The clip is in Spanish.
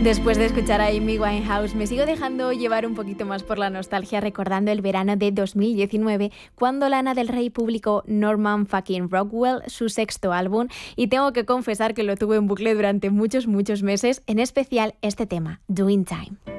Después de escuchar a Amy Winehouse, me sigo dejando llevar un poquito más por la nostalgia, recordando el verano de 2019, cuando Lana del Rey publicó Norman Fucking Rockwell, su sexto álbum, y tengo que confesar que lo tuve en bucle durante muchos meses, en especial este tema, Doing Time.